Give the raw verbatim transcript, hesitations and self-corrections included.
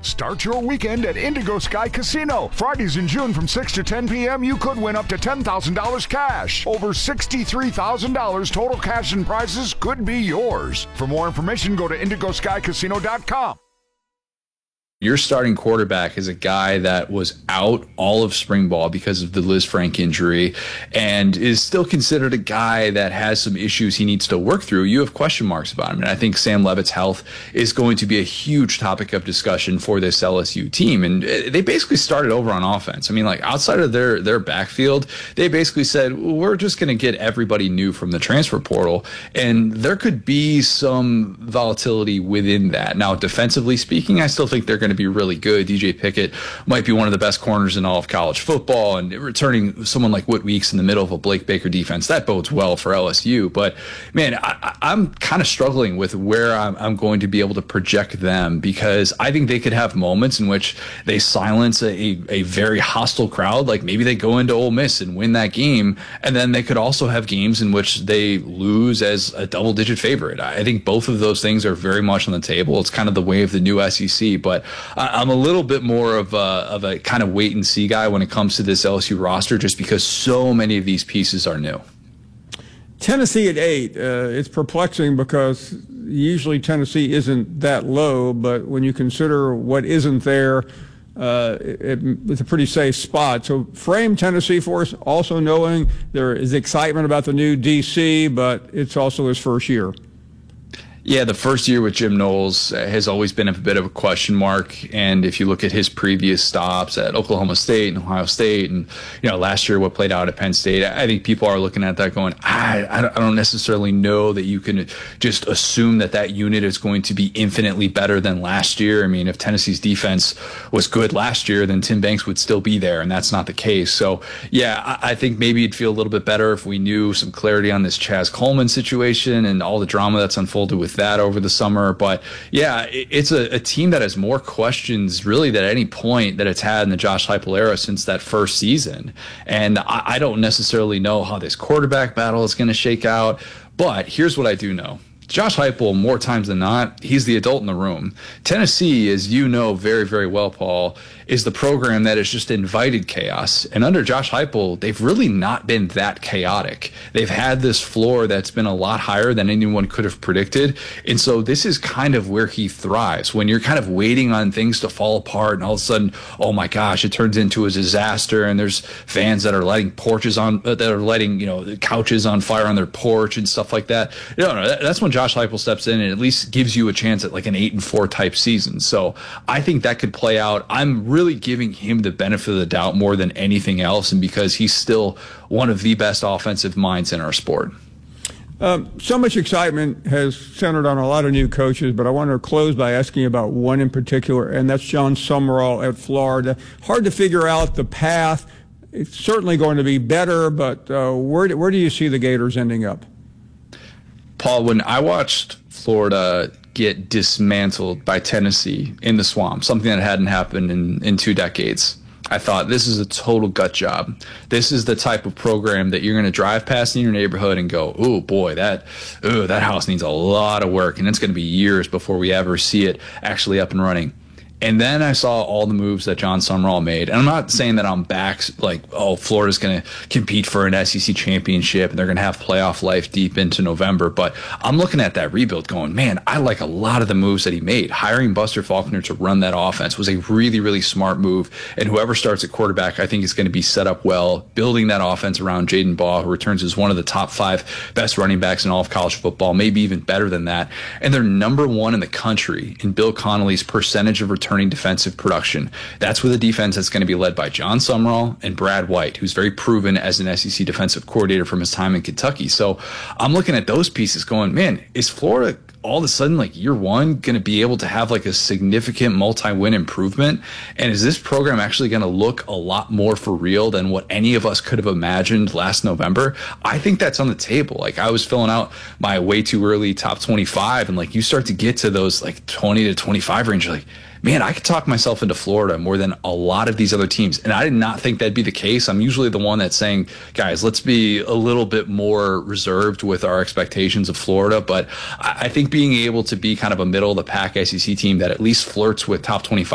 Start your weekend at Indigo Sky Casino. Fridays in June from six to ten p.m. you could win up to ten thousand dollars cash. Over sixty-three thousand dollars total cash and prizes could be yours. For more information, go to indigo sky casino dot com. Your starting quarterback is a guy that was out all of spring ball because of the Liz Frank injury and is still considered a guy that has some issues he needs to work through. You have question marks about him. And I think Sam Levitt's health is going to be a huge topic of discussion for this L S U team. And they basically started over on offense. I mean, like outside of their, their backfield, they basically said, well, we're just going to get everybody new from the transfer portal. And there could be some volatility within that. Now, defensively speaking, I still think they're going to be really good. D J Pickett might be one of the best corners in all of college football, and returning someone like Whit Weeks in the middle of a Blake Baker defense, that bodes well for L S U. But man, I, I'm kind of struggling with where I'm, I'm going to be able to project them, because I think they could have moments in which they silence a, a very hostile crowd. Like maybe they go into Ole Miss and win that game, and then they could also have games in which they lose as a double-digit favorite. I think both of those things are very much on the table. It's kind of the way of the new S E C, but I, I'm a little bit more of a, of a kind of wait and see guy when it comes to this L S U roster, just because so many of these pieces are new. Tennessee at eight, uh, it's perplexing because usually Tennessee isn't that low, but when you consider what isn't there, uh, it, it's a pretty safe spot. So frame Tennessee for us, also knowing there is excitement about the new D C, but it's also his first year. Yeah, the first year with Jim Knowles has always been a bit of a question mark. And if you look at his previous stops at Oklahoma State and Ohio State, and you know last year what played out at Penn State, I think people are looking at that going, I, I don't necessarily know that you can just assume that that unit is going to be infinitely better than last year. I mean, if Tennessee's defense was good last year, then Tim Banks would still be there, and that's not the case. So yeah, I, I think maybe it'd feel a little bit better if we knew some clarity on this Chaz Coleman situation and all the drama that's unfolded with that over the summer. But yeah, it's a, a team that has more questions really than at any point that it's had in the Josh Heupel era since that first season. And I, I don't necessarily know how this quarterback battle is going to shake out, but here's what I do know. Josh Heupel, more times than not, he's the adult in the room. Tennessee, as you know very, very well, Paul, is the program that has just invited chaos. And under Josh Heupel, they've really not been that chaotic. They've had this floor that's been a lot higher than anyone could have predicted. And so this is kind of where he thrives. When you're kind of waiting on things to fall apart and all of a sudden, oh my gosh, it turns into a disaster, and there's fans that are lighting porches on, that are lighting, you know, couches on fire on their porch and stuff like that. No, no, that's when Josh Heupel steps in and at least gives you a chance at like an eight and four type season. So I think that could play out. I'm really giving him the benefit of the doubt more than anything else, and because he's still one of the best offensive minds in our sport. Um, so much excitement has centered on a lot of new coaches, but I want to close by asking about one in particular, and that's Jon Sumrall at Florida. Hard to figure out the path. It's certainly going to be better, but uh, where, where do you see the Gators ending up? Paul, when I watched Florida get dismantled by Tennessee in the Swamp, something that hadn't happened in, in two decades, I thought this is a total gut job. This is the type of program that you're going to drive past in your neighborhood and go, oh boy, that, ooh, that house needs a lot of work, and it's going to be years before we ever see it actually up and running. And then I saw all the moves that Jon Sumrall made. And I'm not saying that I'm back, like, oh, Florida's going to compete for an S E C championship and they're going to have playoff life deep into November. But I'm looking at that rebuild going, man, I like a lot of the moves that he made. Hiring Buster Faulkner to run that offense was a really, really smart move. And whoever starts at quarterback, I think is going to be set up well. Building that offense around Jaden Baugh, who returns as one of the top five best running backs in all of college football, maybe even better than that. And they're number one in the country in Bill Connolly's percentage of return Turning defensive production. That's with a defense that's going to be led by Jon Sumrall and Brad White, who's very proven as an S E C defensive coordinator from his time in Kentucky. So I'm looking at those pieces going, man, is Florida all of a sudden, like year one, going to be able to have like a significant multi-win improvement? And is this program actually going to look a lot more for real than what any of us could have imagined last November? I think that's on the table. Like I was filling out my way too early top twenty-five, and like you start to get to those like twenty to twenty-five range, you're like, man, I could talk myself into Florida more than a lot of these other teams. And I did not think that'd be the case. I'm usually the one that's saying, guys, let's be a little bit more reserved with our expectations of Florida. But I think being able to be kind of a middle of the pack S E C team that at least flirts with top twenty-five